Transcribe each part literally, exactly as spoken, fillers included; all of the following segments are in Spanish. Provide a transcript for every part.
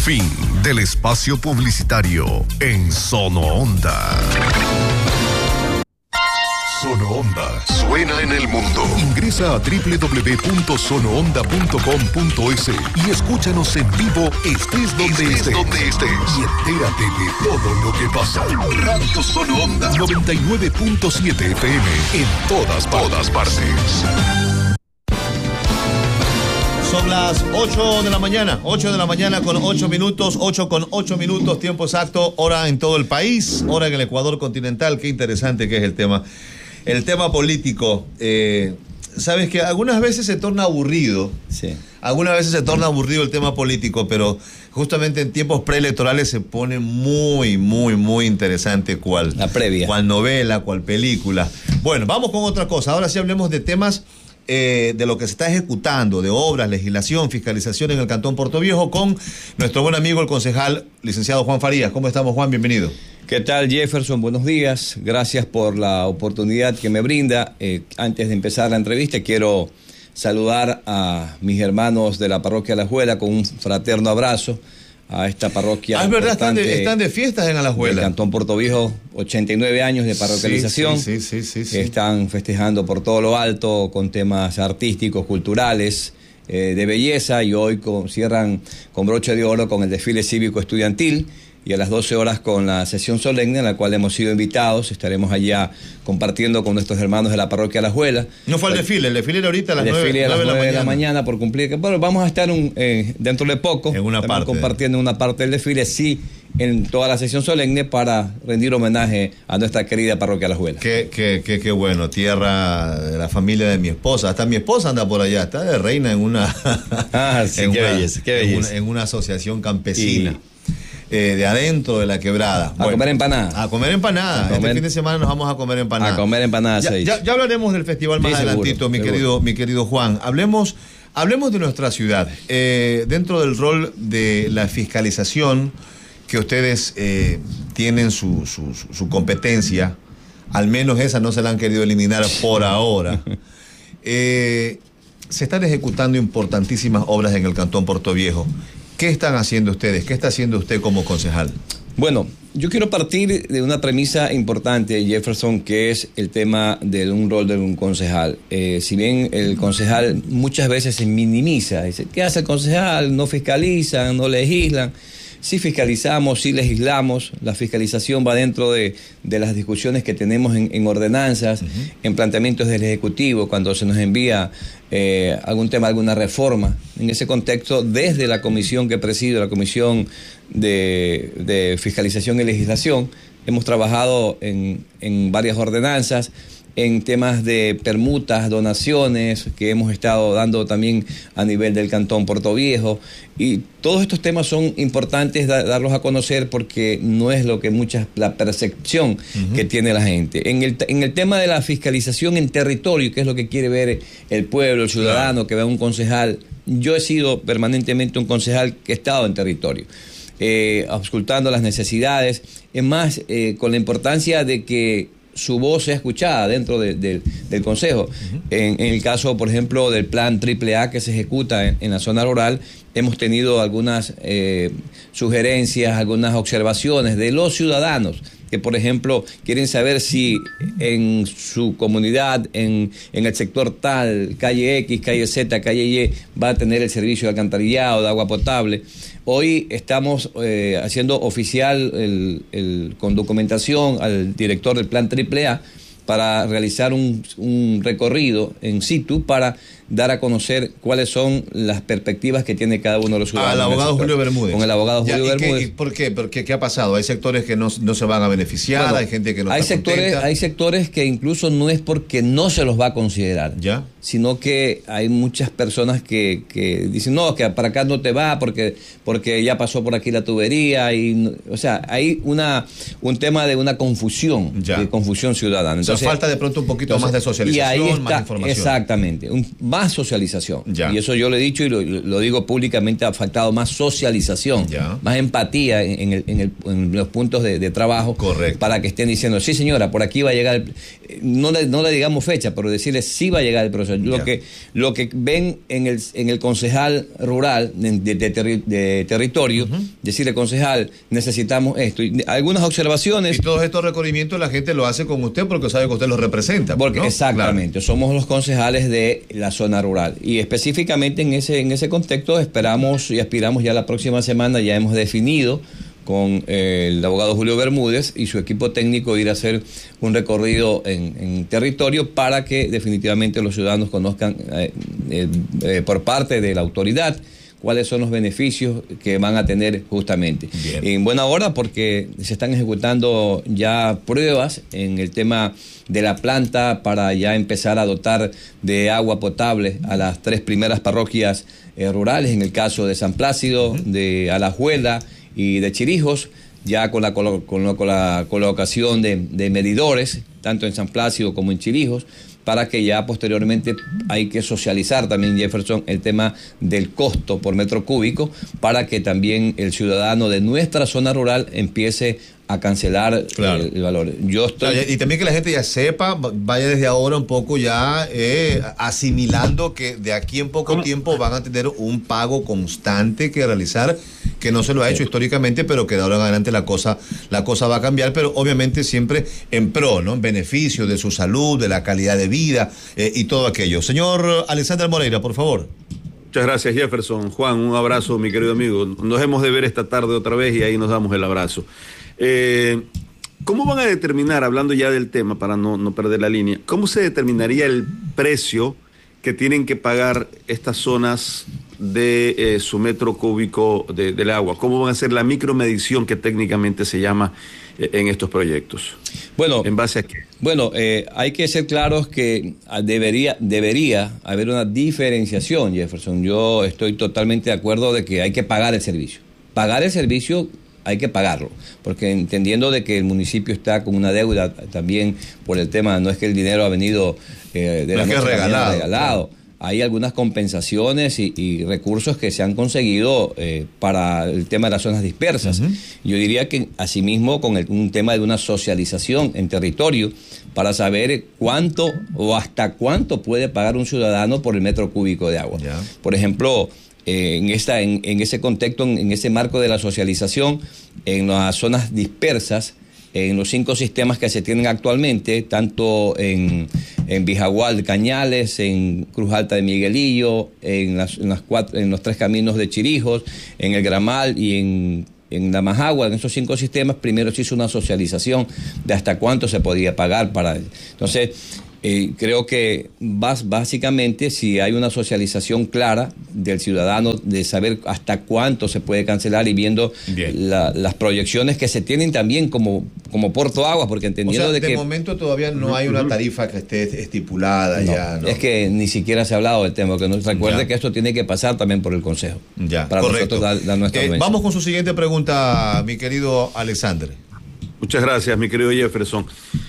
Fin del espacio publicitario en Sono Onda. Sono Onda suena en el mundo. Ingresa a doble u doble u doble u punto sono onda punto com punto es y escúchanos en vivo, estés donde estés, estés. Donde estés. Y entérate de todo lo que pasa. Radio Sono Onda noventa y nueve punto siete F M en todas, todas partes. Son las ocho de la mañana, ocho de la mañana con ocho minutos, ocho con ocho minutos, tiempo exacto, hora en todo el país, hora en el Ecuador continental. Qué interesante que es el tema. El tema político, eh, sabes que algunas veces se torna aburrido, sí. algunas veces se torna aburrido el tema político, pero justamente en tiempos preelectorales se pone muy, muy, muy interesante cual, la previa, cual novela, cual película. Bueno, vamos con otra cosa, ahora sí hablemos de temas eh, de lo que se está ejecutando, de obras, legislación, fiscalización en el Cantón Portoviejo con nuestro buen amigo el concejal, licenciado Juan Farías. ¿Cómo estamos, Juan? Bienvenido. ¿Qué tal, Jefferson? Buenos días. Gracias por la oportunidad que me brinda. Eh, antes de empezar la entrevista, quiero saludar a mis hermanos de la parroquia Alajuela con un fraterno abrazo a esta parroquia. Ah, es verdad, están de, están de fiestas en Alajuela. El Cantón Portoviejo, ochenta y nueve años de parroquialización. Sí, sí, sí, sí, sí, sí. Están festejando por todo lo alto con temas artísticos, culturales, eh, de belleza, y hoy con, cierran con broche de oro con el desfile cívico estudiantil. Y a las doce horas con la sesión solemne, en la cual hemos sido invitados. Estaremos allá compartiendo con nuestros hermanos de la parroquia Alajuela. No fue el desfile, el desfile era ahorita a las nueve de la mañana. de la mañana por cumplir. Bueno, vamos a estar un, eh, dentro de poco. En una parte. Compartiendo una parte del desfile, sí, en toda la sesión solemne para rendir homenaje a nuestra querida parroquia Alajuela. Qué, qué, qué, qué bueno, tierra de la familia de mi esposa. Hasta mi esposa anda por allá, está de reina en una... ah, sí, en qué una, belleza, qué belleza. En una, en una asociación campesina. Y... Eh, de adentro de la quebrada. A bueno, comer empanadas. A comer empanadas. Este fin de semana nos vamos a comer empanadas. A comer empanadas. Ya, ya, ya hablaremos del festival más sí, adelantito, seguro, mi, seguro. Querido, mi querido Juan. Hablemos, hablemos de nuestra ciudad. Eh, dentro del rol de la fiscalización que ustedes eh, tienen su, su, su, su competencia, al menos esa no se la han querido eliminar por ahora. Eh, se están ejecutando importantísimas obras en el Cantón Portoviejo. ¿Qué están haciendo ustedes? ¿Qué está haciendo usted como concejal? Bueno, yo quiero partir de una premisa importante, Jefferson, que es el tema de un rol de un concejal. Eh, si bien el concejal muchas veces se minimiza, dice, ¿qué hace el concejal? No fiscalizan, no legislan. Sí fiscalizamos, sí legislamos. La fiscalización va dentro de, de las discusiones que tenemos en, en ordenanzas, uh-huh. en planteamientos del Ejecutivo, cuando se nos envía eh, algún tema, alguna reforma. En ese contexto, desde la comisión que presido, la Comisión de, de Fiscalización y Legislación, hemos trabajado en, en varias ordenanzas, en temas de permutas, donaciones, que hemos estado dando también a nivel del Cantón Portoviejo. Y todos estos temas son importantes da, darlos a conocer porque no es lo que muchas, la percepción uh-huh. que tiene la gente. En el, en el tema de la fiscalización en territorio, que es lo que quiere ver el pueblo, el ciudadano, claro. que vea un concejal. Yo he sido permanentemente un concejal que he estado en territorio. Eh, auscultando las necesidades. Es más, eh, con la importancia de que su voz sea escuchada dentro de, de, del Consejo. Uh-huh. En, en el caso, por ejemplo, del plan triple A que se ejecuta en, en la zona rural, hemos tenido algunas eh, sugerencias, algunas observaciones de los ciudadanos que, por ejemplo, quieren saber si en su comunidad, en, en el sector tal, calle X, calle Z, calle Y, va a tener el servicio de alcantarillado, de agua potable. Hoy estamos eh, haciendo oficial el, el, con documentación al director del plan triple A para realizar un, un recorrido en situ para dar a conocer cuáles son las perspectivas que tiene cada uno de los ciudadanos. Al abogado Julio Bermúdez. Con el abogado Julio ya, ¿y Bermúdez. Qué, y ¿Por qué? ¿Por qué? ¿Qué ha pasado? ¿Hay sectores que no, no se van a beneficiar? Bueno, ¿hay gente que no hay está sectores, contenta? Hay sectores que incluso no es porque no se los va a considerar, ¿ya? Sino que hay muchas personas que, que dicen, no, que para acá no te va porque, porque ya pasó por aquí la tubería. Y, o sea, hay una un tema de una confusión, ya. de confusión ciudadana. Entonces, o sea, falta de pronto un poquito entonces, más de socialización, y ahí está, más información. Exactamente. Un, más socialización. Ya. Y eso yo lo he dicho y lo, lo digo públicamente, ha faltado más socialización, ya. más empatía en, en, el, en, el, en los puntos de, de trabajo. Correcto. Para que estén diciendo, sí señora, por aquí va a llegar, el, no, le, no le digamos fecha, pero decirles sí va a llegar el proceso. Lo que, lo que ven en el, en el concejal rural de, de, de, terri, de territorio, uh-huh. decirle, concejal, necesitamos esto. Y algunas observaciones. Y todos estos recorrimientos la gente lo hace con usted porque sabe que usted los representa. Porque, ¿no? Exactamente, claro. Somos los concejales de la zona rural. Y específicamente en ese, en ese contexto esperamos y aspiramos ya la próxima semana, ya hemos definido con eh, el abogado Julio Bermúdez y su equipo técnico ir a hacer un recorrido en, en territorio para que definitivamente los ciudadanos conozcan eh, eh, eh, por parte de la autoridad cuáles son los beneficios que van a tener justamente. Bien. En buena hora porque se están ejecutando ya pruebas en el tema de la planta para ya empezar a dotar de agua potable a las tres primeras parroquias eh, rurales, en el caso de San Plácido, uh-huh. de Alajuela y de Chirijos, ya con la, colo- con la, con la colocación de, de medidores, tanto en San Plácido como en Chirijos, para que ya posteriormente hay que socializar también, Jefferson, el tema del costo por metro cúbico, para que también el ciudadano de nuestra zona rural empiece a cancelar claro. el, el valor. Yo estoy... Claro, y también que la gente ya sepa, vaya desde ahora un poco ya eh, asimilando que de aquí en poco ¿Cómo? tiempo van a tener un pago constante que realizar, que no se lo ha hecho sí. históricamente, pero que de ahora en adelante la cosa, la cosa va a cambiar, pero obviamente siempre en pro, ¿no? En beneficio de su salud, de la calidad de vida eh, y todo aquello. Señor Alexander Moreira, por favor. Muchas gracias, Jefferson. Juan, un abrazo, mi querido amigo. Nos hemos de ver esta tarde otra vez y ahí nos damos el abrazo. Eh, ¿Cómo van a determinar, hablando ya del tema para no, no perder la línea, cómo se determinaría el precio que tienen que pagar estas zonas de eh, su metro cúbico de, del agua? ¿Cómo van a hacer la micromedición que técnicamente se llama eh, en estos proyectos? Bueno, ¿en base a qué? Bueno, eh, hay que ser claros que debería, debería haber una diferenciación, Jefferson. Yo estoy totalmente de acuerdo de que hay que pagar el servicio. Pagar el servicio hay que pagarlo, porque entendiendo de que el municipio está con una deuda también por el tema, no es que el dinero ha venido eh, de no la noche regalado, regalado. Claro. Hay algunas compensaciones y, y recursos que se han conseguido eh, para el tema de las zonas dispersas. Uh-huh. Yo diría que asimismo con el, un tema de una socialización en territorio para saber cuánto o hasta cuánto puede pagar un ciudadano por el metro cúbico de agua. Yeah. Por ejemplo, eh, en, esta, en, en ese contexto, en, en ese marco de la socialización, en las zonas dispersas, en los cinco sistemas que se tienen actualmente, tanto en, en Vijagual de Cañales, en Cruz Alta de Miguelillo, en, las, en, las cuatro, en los tres caminos de Chirijos, en el Gramal y en, en la Majagua, en esos cinco sistemas, primero se hizo una socialización de hasta cuánto se podía pagar para... Entonces, Eh, creo que vas, básicamente si hay una socialización clara del ciudadano de saber hasta cuánto se puede cancelar y viendo la, las proyecciones que se tienen también como, como Porto Agua, porque entendiendo o sea, de, de que... de momento todavía no hay una tarifa que esté estipulada no, ya. ¿no? Es que ni siquiera se ha hablado del tema, que nos recuerde ya. que esto tiene que pasar también por el Consejo. Ya, para correcto. nosotros dar, dar nuestra eh, vamos con su siguiente pregunta, mi querido Alexander. Muchas gracias, mi querido Jefferson.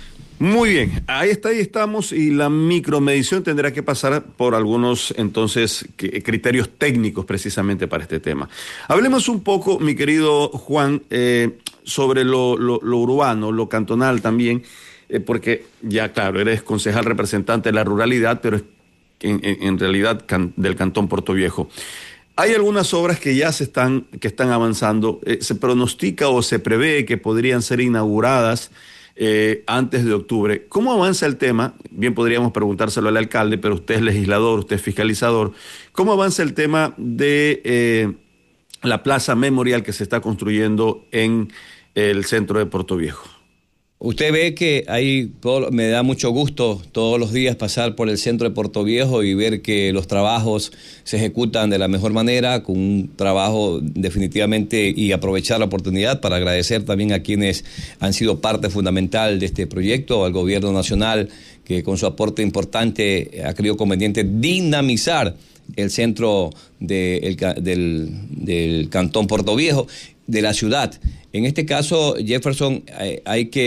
Muy bien, ahí está, ahí estamos, y la micromedición tendrá que pasar por algunos, entonces, criterios técnicos precisamente para este tema. Hablemos un poco, mi querido Juan, eh, sobre lo, lo, lo urbano, lo cantonal también, eh, porque ya, claro, eres concejal representante de la ruralidad, pero en, en, en realidad can, del Cantón Portoviejo. Hay algunas obras que ya se están, que están avanzando, eh, se pronostica o se prevé que podrían ser inauguradas Eh, antes de octubre. ¿Cómo avanza el tema? Bien podríamos preguntárselo al alcalde, pero usted es legislador, usted es fiscalizador. ¿Cómo avanza el tema de eh, la plaza memorial que se está construyendo en el centro de Portoviejo? Usted ve que ahí todo, me da mucho gusto todos los días pasar por el centro de Portoviejo y ver que los trabajos se ejecutan de la mejor manera, con un trabajo definitivamente, y aprovechar la oportunidad para agradecer también a quienes han sido parte fundamental de este proyecto, al gobierno nacional, que con su aporte importante ha creído conveniente dinamizar el centro de, el, del, del Cantón Portoviejo, de la ciudad. En este caso, Jefferson, hay, hay que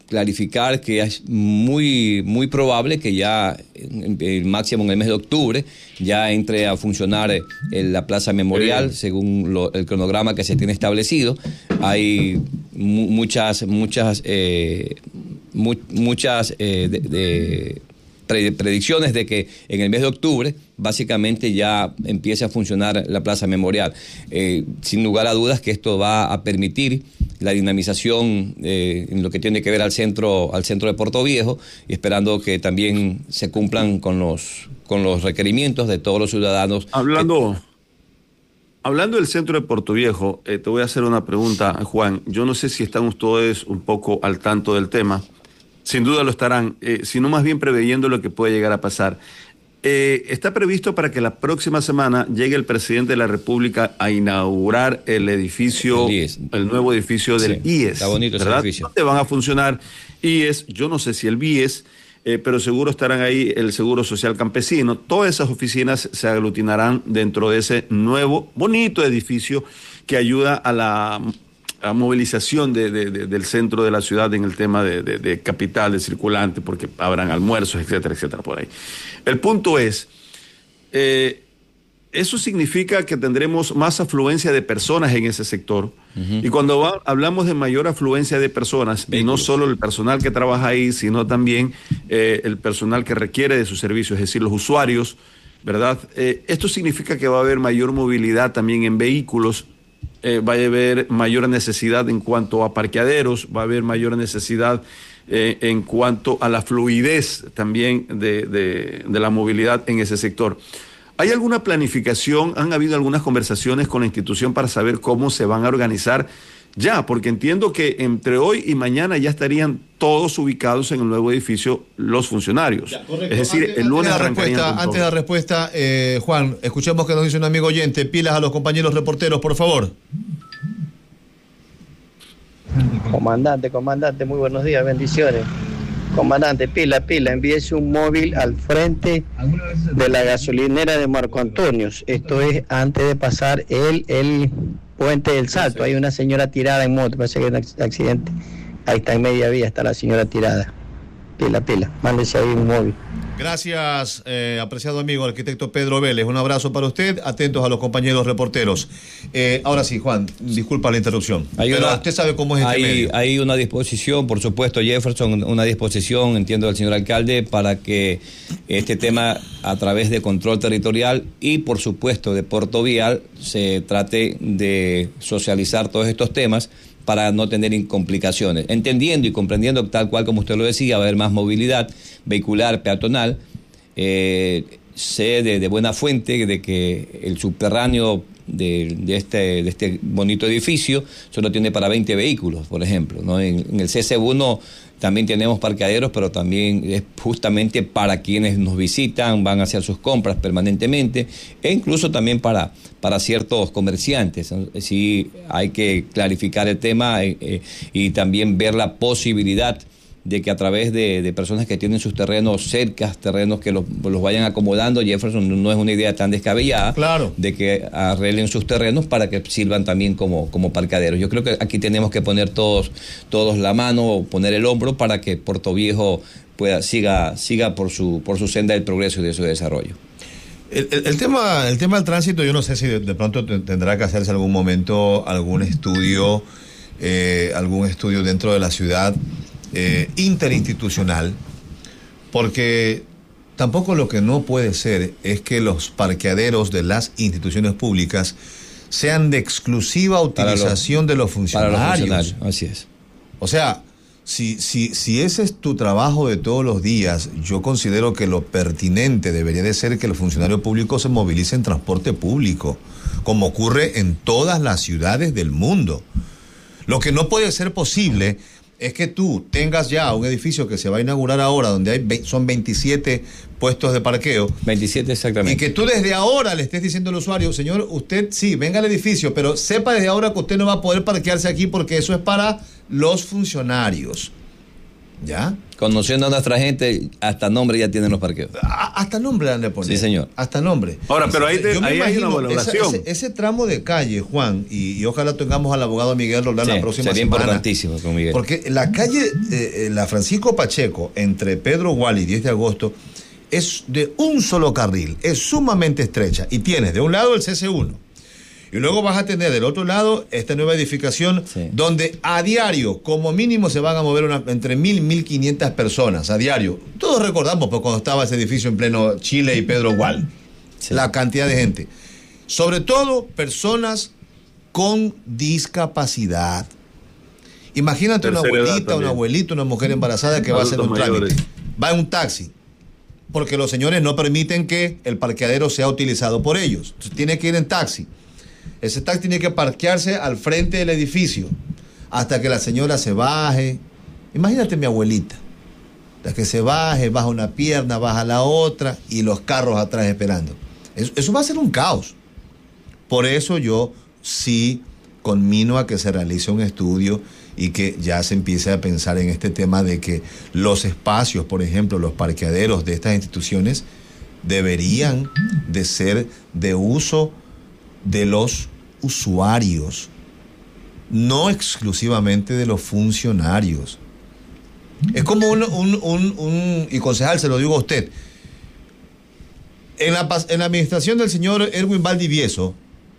clarificar que es muy, muy probable que ya, el máximo en el mes de octubre, ya entre a funcionar en la Plaza Memorial, según lo, el cronograma que se tiene establecido. Hay mu- muchas, muchas, eh, mu- muchas eh, de, de predicciones de que en el mes de octubre básicamente ya empiece a funcionar la Plaza Memorial. Eh, sin lugar a dudas que esto va a permitir la dinamización eh, en lo que tiene que ver al centro, al centro de Puerto Viejo, y esperando que también se cumplan con los, con los requerimientos de todos los ciudadanos. Hablando, que... hablando del centro de Puerto Viejo, eh, te voy a hacer una pregunta, Juan. Yo no sé si están ustedes un poco al tanto del tema. Sin duda lo estarán, eh, sino más bien preveyendo lo que puede llegar a pasar. Eh, está previsto para que la próxima semana llegue el presidente de la República a inaugurar el edificio, el, I E S. El nuevo edificio del sí, I E S. Está bonito ese edificio. ¿Dónde van a funcionar I E S? Yo no sé si el B I E S, eh, pero seguro estarán ahí el Seguro Social Campesino. Todas esas oficinas se aglutinarán dentro de ese nuevo, bonito edificio que ayuda a la... a movilización de, de, de, del centro de la ciudad en el tema de, de, de capital, de circulante, porque habrán almuerzos, etcétera, etcétera, por ahí. El punto es, eh, eso significa que tendremos más afluencia de personas en ese sector, uh-huh. y cuando va, hablamos de mayor afluencia de personas, y no solo el personal que trabaja ahí, sino también eh, el personal que requiere de sus servicios, es decir, los usuarios, ¿verdad? Eh, esto significa que va a haber mayor movilidad también en vehículos. Eh, va a haber mayor necesidad en cuanto a parqueaderos, va a haber mayor necesidad eh, en cuanto a la fluidez también de, de, de la movilidad en ese sector. ¿Hay alguna planificación? ¿Han habido algunas conversaciones con la institución para saber cómo se van a organizar ya? Porque entiendo que entre hoy y mañana ya estarían todos ubicados en el nuevo edificio los funcionarios. Ya, es decir, antes, el lunes antes de la respuesta, antes de la respuesta eh, Juan, escuchemos que nos dice un amigo oyente. Pilas a los compañeros reporteros, por favor. Comandante, comandante, muy buenos días, bendiciones. Comandante, pila, pila, envíese un móvil al frente de la gasolinera de Marco Antonios. Esto es antes de pasar el, el puente del Salto. Hay una señora tirada en moto, parece que es un accidente. Ahí está en media vía, está la señora tirada. Pila, pila, mándese ahí un móvil. Gracias, eh, apreciado amigo, arquitecto Pedro Vélez. Un abrazo para usted, atentos a los compañeros reporteros. Eh, ahora sí, Juan, disculpa la interrupción, hay pero una, usted sabe cómo es este hay, medio. Hay una disposición, por supuesto, Jefferson, una disposición, entiendo, del señor alcalde, para que este tema, a través de control territorial y, por supuesto, de Puerto Vial, se trate de socializar todos estos temas para no tener complicaciones, entendiendo y comprendiendo, tal cual como usted lo decía, va a haber más movilidad vehicular, peatonal. Eh, sé de, de buena fuente de que el subterráneo de, de, este, de este bonito edificio solo tiene para veinte vehículos, por ejemplo, ¿no? En, en el C C uno también tenemos parqueaderos, pero también es justamente para quienes nos visitan, van a hacer sus compras permanentemente, e incluso también para, para ciertos comerciantes. Sí, hay que clarificar el tema eh, eh, y también ver la posibilidad de que a través de, de personas que tienen sus terrenos cerca, terrenos que los, los vayan acomodando. Jefferson, no es una idea tan descabellada, claro, de que arreglen sus terrenos para que sirvan también como, como parqueaderos. Yo creo que aquí tenemos que poner todos, todos la mano, poner el hombro para que Puerto Viejo pueda, siga, siga por su, por su senda del progreso y de su desarrollo. El, el, el tema, el tema del tránsito, yo no sé si de, de pronto tendrá que hacerse algún momento algún estudio, eh, algún estudio dentro de la ciudad, Eh, interinstitucional, porque tampoco lo que no puede ser es que los parqueaderos de las instituciones públicas sean de exclusiva utilización los, de los funcionarios. Para los funcionarios, así es. O sea, si, si, si ese es tu trabajo de todos los días, yo considero que lo pertinente debería de ser que el funcionario público se movilice en transporte público, como ocurre en todas las ciudades del mundo. Lo que no puede ser posible es que tú tengas ya un edificio que se va a inaugurar ahora, donde hay son veintisiete puestos de parqueo. veintisiete exactamente. Y que tú desde ahora le estés diciendo al usuario, señor, usted sí, venga al edificio, pero sepa desde ahora que usted no va a poder parquearse aquí porque eso es para los funcionarios. ¿Ya? Conociendo a nuestra gente, hasta nombre ya tienen los parqueos. A, hasta nombre han de poner. Sí, señor. Hasta nombre. Ahora, pero ahí, te, Yo me ahí hay una valoración. Esa, ese, ese tramo de calle, Juan, y, y ojalá tengamos al abogado Miguel Roldán sí, la próxima sería semana. Importantísimo con Miguel. Porque la calle, eh, la Francisco Pacheco, entre Pedro Gual y diez de agosto, es de un solo carril, es sumamente estrecha. Y tienes de un lado el C C uno. Y luego vas a tener del otro lado esta nueva edificación sí. donde a diario, como mínimo, se van a mover una, entre mil y mil quinientas personas a diario. Todos recordamos pues, cuando estaba ese edificio en pleno Chile y Pedro Gual. Sí. La cantidad de gente. Sobre todo personas con discapacidad. Imagínate una abuelita, una abuelita, una mujer embarazada que va a hacer un trámite. Va en un taxi. Porque los señores no permiten que el parqueadero sea utilizado por ellos. Entonces, tiene que ir en taxi. Ese taxi tiene que parquearse al frente del edificio hasta que la señora se baje. Imagínate mi abuelita. Hasta que se baje, baja una pierna, baja la otra y los carros atrás esperando. Eso, eso va a ser un caos. Por eso yo sí conmino a que se realice un estudio y que ya se empiece a pensar en este tema de que los espacios, por ejemplo, los parqueaderos de estas instituciones deberían de ser de uso de los usuarios, no exclusivamente de los funcionarios. Es como un, un, un, un y concejal, se lo digo a usted, en la, en la administración del señor Erwin Valdivieso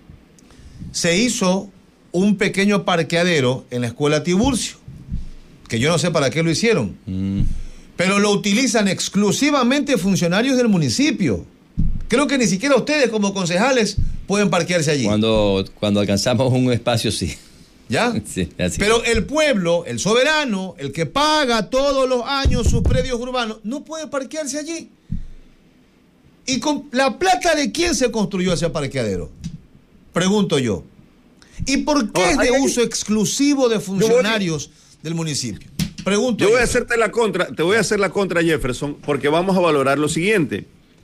se hizo un pequeño parqueadero en la escuela Tiburcio, que yo no sé para qué lo hicieron, mm. pero lo utilizan exclusivamente funcionarios del municipio. Creo que ni siquiera ustedes como concejales pueden parquearse allí. Cuando, cuando alcanzamos un espacio, sí. ¿Ya? Sí, así. Pero el pueblo, el soberano, el que paga todos los años sus predios urbanos, no puede parquearse allí. ¿Y con la plata de quién se construyó ese parqueadero? Pregunto yo. ¿Y por qué oh, es de ay, uso ay. exclusivo de funcionarios voy, del municipio? Pregunto yo. Yo voy yo. a hacerte la contra, te voy a hacer la contra, Jefferson, porque vamos a valorar lo siguiente.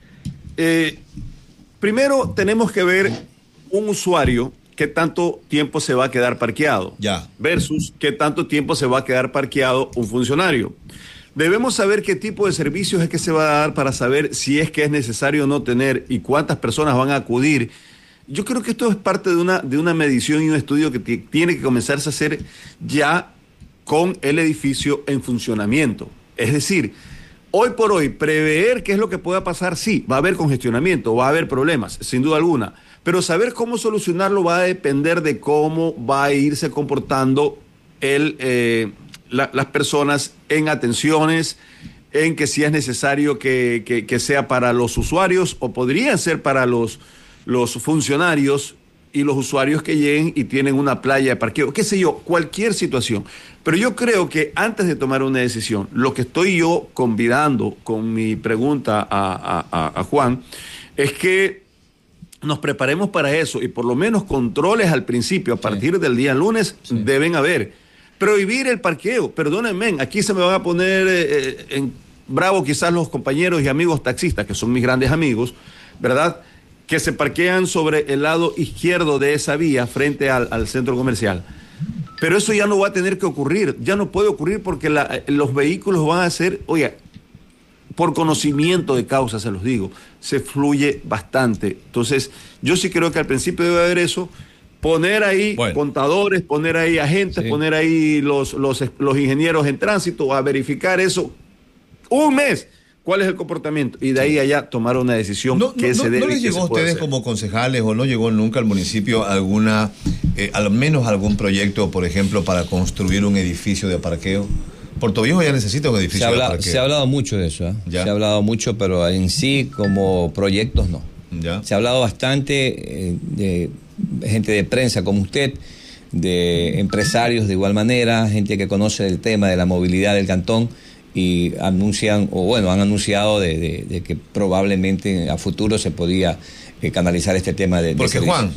Eh, primero tenemos que ver un usuario qué tanto tiempo se va a quedar parqueado ya. versus qué tanto tiempo se va a quedar parqueado un funcionario. Debemos saber qué tipo de servicios es que se va a dar para saber si es que es necesario o no tener y cuántas personas van a acudir. Yo creo que esto es parte de una, de una medición y un estudio que t- tiene que comenzarse a hacer ya con el edificio en funcionamiento. Es decir, hoy por hoy, prever qué es lo que pueda pasar, sí, va a haber congestionamiento, va a haber problemas, sin duda alguna, pero saber cómo solucionarlo va a depender de cómo va a irse comportando el, eh, la, las personas en atenciones, en que si es necesario que, que, que sea para los usuarios o podrían ser para los, los funcionarios y los usuarios que lleguen y tienen una playa de parqueo, qué sé yo, cualquier situación. Pero yo creo que antes de tomar una decisión, lo que estoy yo convidando con mi pregunta a, a, a Juan, es que nos preparemos para eso y por lo menos controles al principio, a partir sí. del día lunes, sí. deben haber. Prohibir el parqueo, perdónenme, aquí se me van a poner eh, en bravo quizás los compañeros y amigos taxistas, que son mis grandes amigos, ¿verdad?, que se parquean sobre el lado izquierdo de esa vía frente al, al centro comercial. Pero eso ya no va a tener que ocurrir, ya no puede ocurrir porque la, los vehículos van a ser, oye, por conocimiento de causa, se los digo, se fluye bastante. Entonces, yo sí creo que al principio debe haber eso, poner ahí bueno. contadores, poner ahí agentes, sí. poner ahí los, los, los ingenieros en tránsito a verificar eso. Un mes. ¿Cuál es el comportamiento? Y de ahí allá tomar una decisión no, que no, se debe. ¿No les llegó a ustedes hacer? Como concejales o no llegó nunca al municipio alguna, eh, al menos algún proyecto, por ejemplo, para construir un edificio de parqueo? Puerto Viejo ya necesita un edificio se habla, de parqueo. Se ha hablado mucho de eso, ¿eh? Se ha hablado mucho, pero en sí como proyectos no. ¿Ya? Se ha hablado bastante eh, de gente de prensa como usted, de empresarios de igual manera, gente que conoce el tema de la movilidad del cantón, y anuncian, o bueno, han anunciado de, de, de que probablemente a futuro se podía eh, canalizar este tema de... Porque de Juan,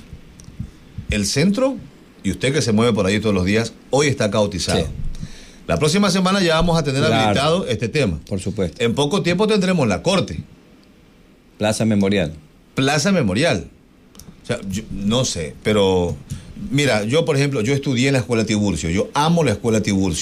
el centro, y usted que se mueve por ahí todos los días, hoy está caotizado. Sí. La próxima semana ya vamos a tener claro. habilitado este tema. Por supuesto. En poco tiempo tendremos la corte. Plaza Memorial. Plaza Memorial. O sea, yo, no sé, pero... Mira, yo por ejemplo, yo estudié en la escuela Tiburcio, yo amo la escuela Tiburcio.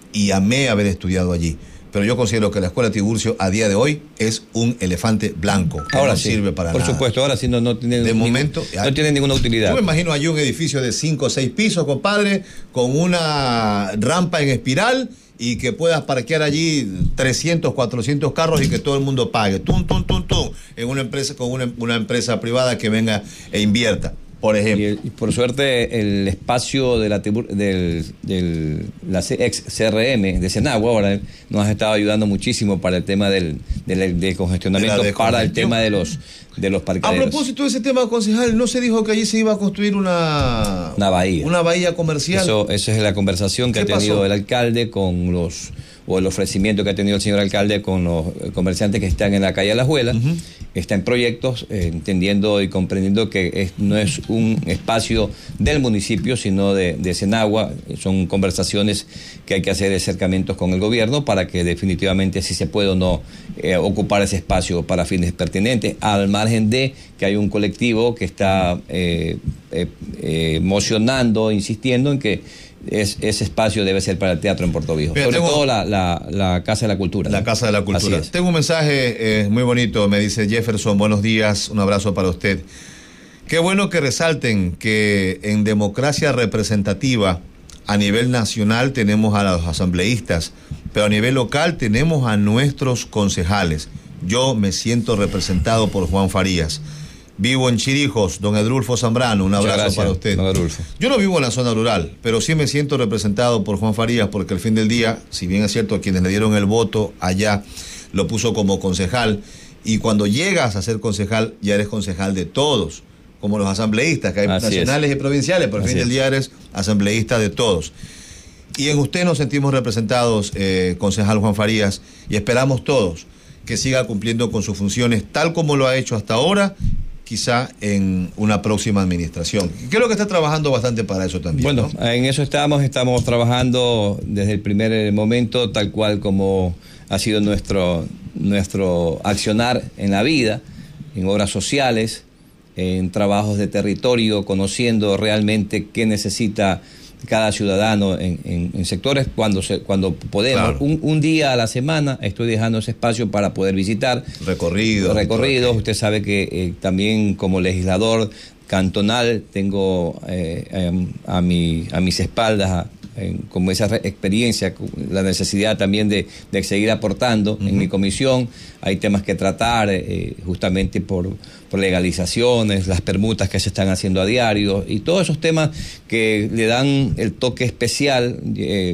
y amé haber estudiado allí. Pero yo considero que la Escuela Tiburcio a día de hoy es un elefante blanco. Que ahora no sí, sirve para por nada. Por supuesto, ahora sí no, no tiene, de ningún, momento, no tiene ninguna utilidad. Yo me imagino allí un edificio de cinco o seis pisos, compadre, con una rampa en espiral y que puedas parquear allí trescientos, cuatrocientos carros y que todo el mundo pague. Tum, tum, tum, tum, en una empresa, con una, una empresa privada que venga e invierta. Por ejemplo. Y, el, y por suerte el espacio de la del, del la ex C R M de Senagua ahora nos ha estado ayudando muchísimo para el tema del, del, del congestionamiento, de para el tema de los de los parqueaderos. A propósito de ese tema, concejal, ¿no se dijo que allí se iba a construir una una bahía, una bahía comercial? Eso, esa es la conversación que ha tenido pasó? el alcalde con los o el ofrecimiento que ha tenido el señor alcalde con los comerciantes que están en la calle Alajuela. Uh-huh. Está en proyectos, eh, entendiendo y comprendiendo que es, no es un espacio del municipio, sino de, de Senagua. Son conversaciones que hay que hacer, acercamientos con el gobierno para que definitivamente si se puede o no eh, ocupar ese espacio para fines pertinentes, al margen de que hay un colectivo que está eh, eh, eh, mocionando, insistiendo en que Es, ese espacio debe ser para el teatro en Puerto Viejo. Mira, sobre tengo, todo la, la, la Casa de la Cultura. La ¿no? Casa de la Cultura. Tengo un mensaje eh, muy bonito, me dice Jefferson, buenos días, un abrazo para usted. Qué bueno que resalten que en democracia representativa a nivel nacional tenemos a los asambleístas, pero a nivel local tenemos a nuestros concejales. Yo me siento representado por Juan Farías. Vivo en Chirijos, don Edrulfo Zambrano, un abrazo gracias, para usted. Don Edrulfo. Yo no vivo en la zona rural, pero sí me siento representado por Juan Farías, porque al fin del día, si bien es cierto, a quienes le dieron el voto allá, lo puso como concejal, y cuando llegas a ser concejal, ya eres concejal de todos, como los asambleístas, que hay Así nacionales es. y provinciales, pero al fin es. del día eres asambleísta de todos. Y en usted nos sentimos representados, eh, concejal Juan Farías, y esperamos todos que siga cumpliendo con sus funciones, tal como lo ha hecho hasta ahora, quizá en una próxima administración. Creo que está trabajando bastante para eso también. Bueno, ¿no? En eso estamos, estamos trabajando desde el primer momento, tal cual como ha sido nuestro, nuestro accionar en la vida, en obras sociales, en trabajos de territorio, conociendo realmente qué necesita cada ciudadano en, en, en sectores cuando se, cuando podemos. Claro. Un, un día a la semana estoy dejando ese espacio para poder visitar. Recorridos. Recorridos. Usted sabe que eh, también como legislador cantonal tengo eh, eh, a, mi, a mis espaldas a, en, como esa experiencia, la necesidad también de, de seguir aportando. Uh-huh. En mi comisión hay temas que tratar, eh, justamente por, por legalizaciones, las permutas que se están haciendo a diario, y todos esos temas que le dan el toque especial, eh,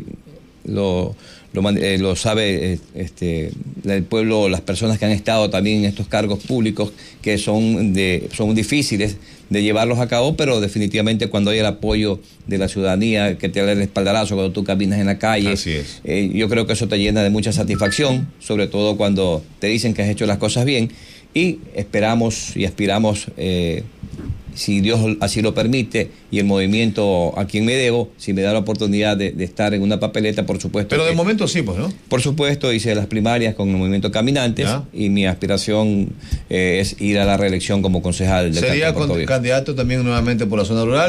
lo, lo, eh, lo sabe eh, este, el pueblo, las personas que han estado también en estos cargos públicos, que son, de, son difíciles de llevarlos a cabo, pero definitivamente cuando hay el apoyo de la ciudadanía, que te da el espaldarazo cuando tú caminas en la calle, Así es. eh, yo creo que eso te llena de mucha satisfacción, sobre todo cuando te dicen que has hecho las cosas bien, y esperamos y aspiramos, eh, si Dios así lo permite, y el movimiento a quien me debo, si me da la oportunidad de, de estar en una papeleta, por supuesto. Pero que, de momento sí, pues, ¿no? Por supuesto, hice las primarias con el movimiento Caminantes, ¿ya? Y mi aspiración eh, es ir a la reelección como concejal del ¿Sería con, candidato también nuevamente por la zona rural?